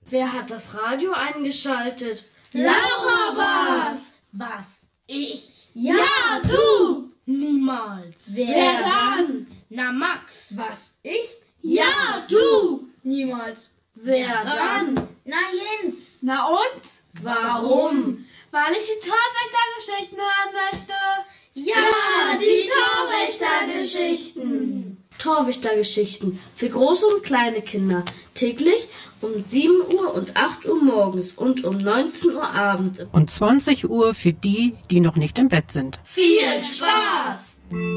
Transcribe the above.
Wer hat das Radio eingeschaltet? Laura war's! Was? Ich? Ja, du! Niemals. Wer dann? Na, Max. Was? Ich? Ja, du! Niemals. Wer dann? Na, Jens! Na und? Warum? Weil ich die Torwächtergeschichten hören möchte. Ja, die Torwächtergeschichten! Torwächtergeschichten für große und kleine Kinder. Täglich um 7 Uhr und 8 Uhr morgens und um 19 Uhr abends. Und 20 Uhr für die, die noch nicht im Bett sind. Viel Spaß!